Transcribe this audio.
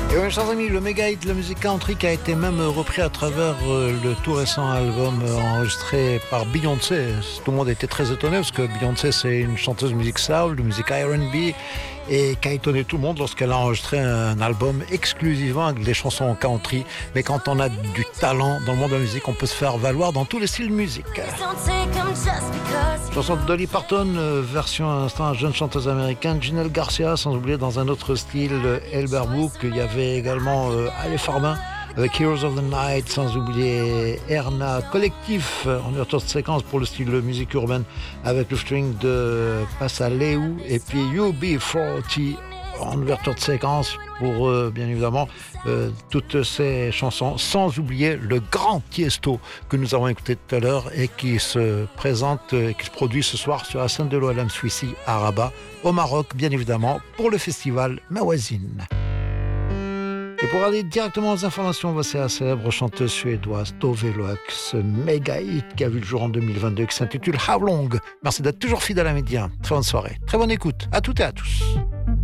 Et oui, chers amis, le méga hit de la musique country qui a été même repris à travers le tout récent album enregistré par Beyoncé. Tout le monde était très étonné parce que Beyoncé, c'est une chanteuse de musique soul, de musique R&B, et qui a étonné tout le monde lorsqu'elle a enregistré un album exclusivement avec des chansons country. Mais quand on a du talent dans le monde de la musique, on peut se faire valoir dans tous les styles de musique. Chanson de Dolly Parton, version à l'instant jeune chanteuse américaine, Janelle Garcia, sans oublier dans un autre style, Elmer Book. Il y avait également Ale Farben avec Heroes of the Night, sans oublier Erna Collectif en ouverture de séquence pour le style de musique urbaine avec le string de Passaleu, et puis UB40 en ouverture de séquence pour bien évidemment toutes ces chansons, sans oublier le grand Tiesto que nous avons écouté tout à l'heure et qui se présente, qui se produit ce soir sur la scène de l'OLM Suissi à Rabat, au Maroc bien évidemment, pour le festival Mawazine. Et pour aller directement aux informations, voici la célèbre chanteuse suédoise Tove Lo, ce méga hit qui a vu le jour en 2022 qui s'intitule How Long. Merci d'être toujours fidèle à Média. Très bonne soirée, très bonne écoute à toutes et à tous.